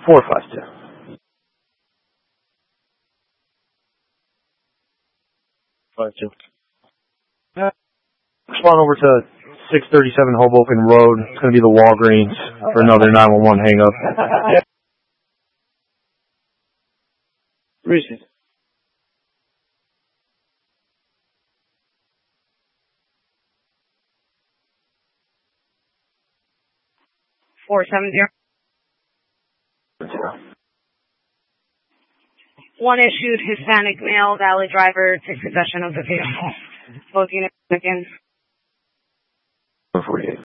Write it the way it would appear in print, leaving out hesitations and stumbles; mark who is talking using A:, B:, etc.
A: 452.
B: 52.
A: Respond over to 637 Hoboken Road. It's going to be the Walgreens for another 911 hang-up.
B: Receive.
C: One issued Hispanic male valet driver takes possession of the vehicle. Both units again.
A: 148.